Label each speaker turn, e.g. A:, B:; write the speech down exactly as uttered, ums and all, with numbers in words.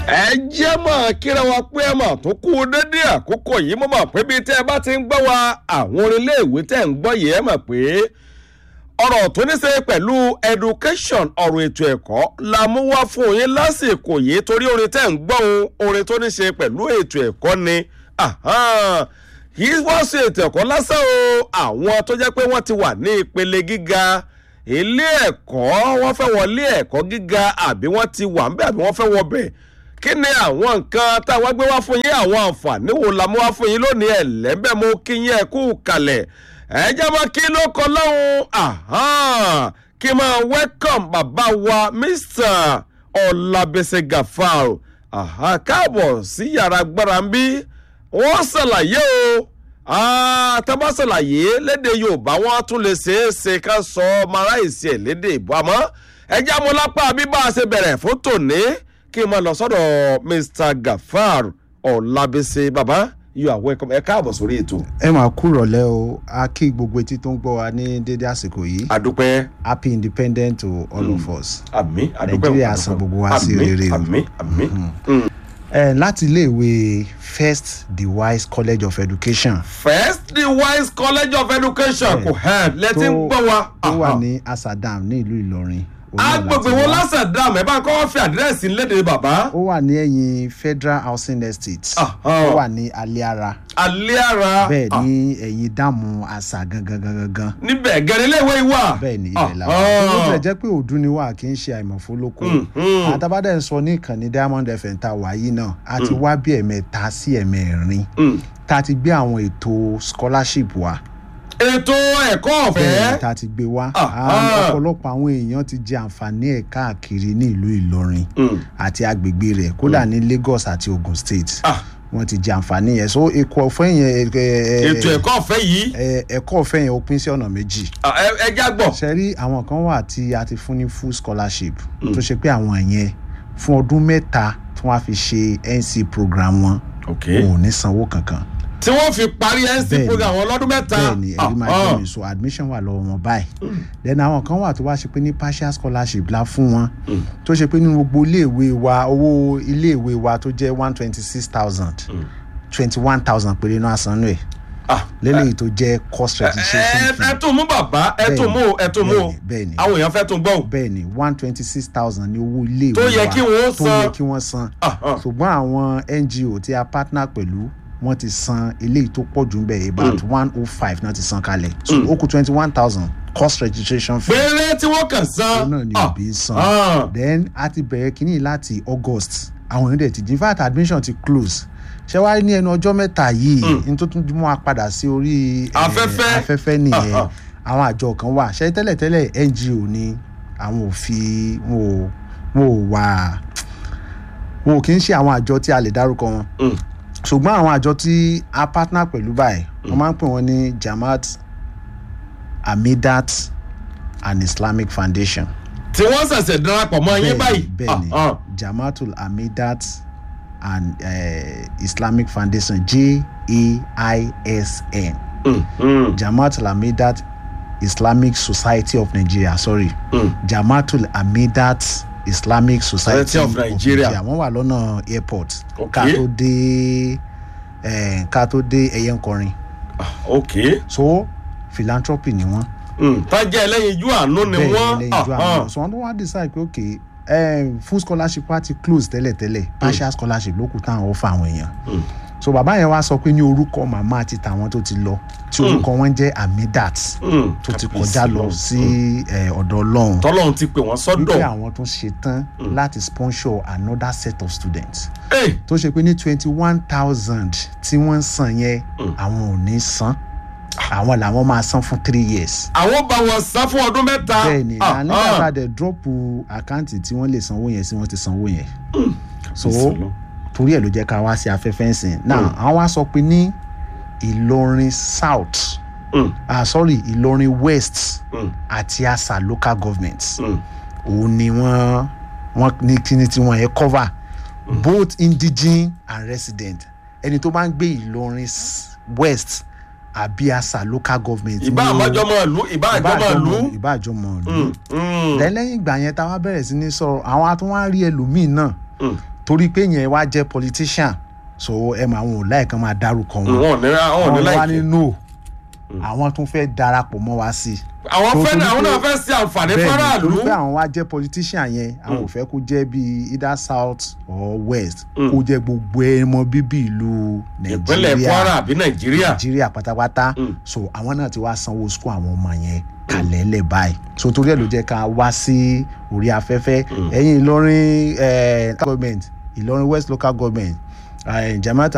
A: ẹ jẹ́ mọ̀ kíra wa pé ẹ mọ̀ tó kú dédé àkókò yìí mo mọ̀ pé bí tẹ́ ẹ bá ti ń gbọ́ wa àwọn orílẹ̀-èwe tẹ́ ń gbọ́ yìí ẹ mọ̀ pé ọ̀rọ̀ tó ní ṣe pẹ̀lú education ọ̀rọ̀ ètò ẹ̀kọ́ la mú wá fún yín lásìkò yìí torí orin tẹ́ ń gbọ́ orin tó ní ṣe pẹ̀lú ètò ẹ̀kọ́ ni kì í wọ́n ṣe ètò ẹ̀kọ́ lásán o àwọn tó jẹ́ pé wọ́n ti wà ní ìpele gíga ilé ẹ̀kọ́ wọ́n fẹ́ wọlé ẹ̀kọ́ gíga àbí wọ́n ti wà ń bẹ̀ àbí wọ́n fẹ́ wọbẹ̀ kí ni àwọn nǹkan táwọn gbé wá fún yín àwọn àǹfààní wo la mú wá fún yín lónìí ẹ̀lẹ́bẹ̀ mo kí yín ẹ kú kalẹ̀ ẹ jẹ́ mọ́ kí ló kọ lọ́hùn kí máa welcome bàbá wa mister Ọlábísí Gafar káàbọ̀ sí yàrá gbára ń bí wọ́n ṣàlàyé o tọ́ba ṣàlàyé lédè Yorùbá wọ́n tún lè ṣe é ṣe ká sọ mara ìsì ẹ̀ lédè ìbò àmọ́ ẹ jẹ́ amúlápá bí bá a ṣe bẹ̀rẹ̀ fún tòní kí n máa lọ sọ́dọ̀ mister Gafar Ọlábísí bàbá you are welcome ẹ káàbọ̀ sórí ètò.
B: ẹ máa kú rọ̀lẹ́ o a kí gbogbo etí tó ń gbọ́ wa ní dédé àsìkò yìí.
A: àdúpẹ́.
B: happy independent to all mm. of us.
A: àmín àdúpẹ́
B: nàìjíríà san gbogbo wa sí rere o.
A: àmín àmín.
B: ẹ láti iléèwé First the Wise College of Education.
A: First the Wise College of Education kò hẹ́ẹ̀ lẹ́tí ń gbọ́ wa.
B: tó wà ní Asadam ní ìlú Ìlọrin.
A: agbègbè wọn lásàdàm ẹ bá ń kọ́ fi àdírẹ́sì lédè bàbá.
B: ó wà ní ẹ̀yìn Federal Housing Estate. ó wà ní Aliara.
A: Aliara.
B: bẹ́ẹ̀ ní ẹ̀yìn dààmú àṣà gangan gangan.
A: níbẹ̀ gẹ̀rẹ́ iléèwé wà.
B: bẹ́ẹ̀ ni ibẹ̀ la wà. ó tilẹ̀ jẹ́ pé òdu ni wà kì í ṣe àìmọ̀fólókò. àtàbádẹ́ ń sọ ní ìkànnì Diamond F M ta wáyé náà a ti wá bí ẹ̀mẹ́ta sí ẹ̀mẹ́rin tá a ti gbé àwọn ètò scholarship wa.
A: ètò ẹ̀kọ́ ọ̀fẹ́.
B: bẹ́ẹ̀ ta ti gbé wá ọ̀pọ̀lọpọ̀ àwọn èèyàn ti jẹ àǹfààní ẹ̀ káàkiri ní ìlú Ìlọrin àti agbègbè rẹ̀ kódà ní Lagos àti Ogun State wọ́n ti jẹ àǹfààní yẹn so ẹ̀kọ́ ọ̀fẹ́ yẹn.
A: ètò ẹ̀kọ́ ọ̀fẹ́ yìí.
B: ẹ̀kọ́ ọ̀fẹ́ yẹn ó pín sí ọ̀nà méjì.
A: ẹ já gbọ́.
B: ṣe rí àwọn kan wà tí a ti fún ní full scholarship tó ṣe pé àwọn yẹn fún ọdún mẹ́ta tí wọ́n á fi ṣe N C program wọn wọn ò ní sanwó kankan
A: tí wọ́n fi parí N C program wọn lọ́dún mẹ́ta.
B: bẹ́ẹ̀ni ẹ̀rí máa jẹ́ mi so admission wà lọ́wọ́ wọn báyìí. then àwọn kan wà tó wá ṣe pé ní partial scholarship la fún wọn tó ṣe pé ní gbogbo iléèwé wa owó iléèwé wa tó jẹ́ one twenty six thousand twenty one thousand péré náà sanú ẹ̀ lélẹ́yìí tó jẹ́ cost registration fee.
A: ẹ tún mú bàbá ẹ tún mú ẹ tún mú àwọn èèyàn fẹ́ tún gbọ́.
B: bẹ́ẹ̀ni one twenty six thousand ní owó iléèwé
A: wa tó yẹ kí wọ́n san
B: tó yẹ kí wọ́n san ṣùgbọ́n àwọn N G O tí a partner pẹ̀lú wọ́n ti san eléyìí tó pọ̀ jù ń bẹ̀ about one oh five náà ti san kalẹ̀ so ó kù twenty one thousand cost registration fee.
A: péré tí wọ́n kàn san.
B: náà ni òbí san then a ti bẹ̀rẹ̀ kínní láti August àwọn èèyàn dẹ̀ ti in fact admission ti close ṣé wàá ní ẹnu ọjọ́ mẹ́ta yìí ní tó tún mú wa padà sí orí
A: afẹ́fẹ́
B: afẹ́fẹ́ nìyẹn àwọn àjọ kan wà ṣé tẹ́lẹ̀tẹ́lẹ̀ N G O ni àwọn ò fi wọn ò wà wọn ò kì í ṣe àwọn àjọ tí a lè dárúkọ wọn ṣùgbọ́n àwọn àjọ tí a partner pẹ̀lú báyìí wọ́n máa ń pè wọ́n ní Jamaat Amidat and Islamic Foundation.
A: tí wọ́n ṣẹ̀ṣẹ̀ darapọ̀ mọ́ yín báyìí.
B: bẹ́ẹ̀ni Jamaatul Amidat and uh, Islamic Foundation J A I S N. Jamaatul Amidat Islamic Society of Nigeria sorry mm. Jamaatul Amidat Islamic Society of Nigeria wọ́n wà lọ́nà airport ká tó dé ká tó dé ẹyẹ nkọrin.
A: ok.
B: so philanthropy ni wọ́n.
A: tájẹ́ ẹlẹ́yin ijú àánú ni wọ́n.
B: bẹ́ẹ̀ ẹlẹ́yin ijú àánú so wọ́n tó wá decide pé ok full scholarship wa ti close tẹ́lẹ̀tẹ́lẹ̀ partial scholarship ló kù táwọn offer àwọn èèyàn. so bàbá yẹn wá sọ pé ní orúkọ màmá àti tàwọn tó ti lọ tí orúkọ wọn jẹ́ Amidat tó ti kọjá lọ sí ọ̀dọ̀ Ọlọ́run
A: tọ́lọ́run ti pè wọ́n sọ́dọ̀
B: wípé àwọn tó ṣe tán láti sponsor another set of students tó ṣe pé ní twenty one thousand tí wọ́n ń san yẹn àwọn ò ní san àwọn làwọn máa san fún three years.
A: àwọn bá wọn san fún ọdún mẹ́ta.
B: bẹ́ẹ̀ni nígbà tá a dẹ̀ drop àkáǹtì tí wọ́n lè sanwó yẹn sí wọ́n ti sanwó yẹn. so torí ẹ̀ ló jẹ́ ká wá sí afẹ́fẹ́ ńsìn now àwọn wá sọ pé ní Ìlọrin South mm. ah sorry Ìlọrin West mm. àti Asa local government òun mm. ni wọ́n wọ́n ní kíni tí wọ́n yẹn cover mm. both indigene and resident ẹni tó bá ń gbé Ìlọrin West àbí Asa local government.
A: ìbá àmọ́jọmọ́ ìlú ìbá àjọmọ́ ìlú.
B: ìbá àjọmọ́ ìlú. lẹ́yìn ìgbà yẹn táwa bẹ̀rẹ̀ sí ní sọ̀rọ̀ àwọn atúnwárí ẹlòmíì náà torí pé yẹn wá jẹ́ politician so ẹ mọ àwọn ò láìkan máa dárúkọ wọn
A: wọn ò ní wọn ò ní
B: wá
A: láìkí
B: nínú àwọn tún fẹ́ darapọ̀ mọ́ wa sí i
A: àwọn fẹ́ àwọn náà fẹ́ ṣe àǹfààní faraàlú.
B: torí pé àwọn wá jẹ́ politician yẹn àwọn ò fẹ́ kó jẹ́ bíi either south or west kó jẹ́ gbogbo ẹmọ bíbí ìlú
A: ìpínlẹ̀ Kwara àbí Nàìjíríà
B: Nàìjíríà pátápátá so àwọn náà ti wá sanwó school àwọn ọmọ yẹn kalẹ̀ lẹ̀ báyìí so torí ẹ̀ ló jẹ́ ká wá sí orí afẹ́fẹ́ ẹ̀yin Ìlọrin government Ìlọrin West local government Jamaat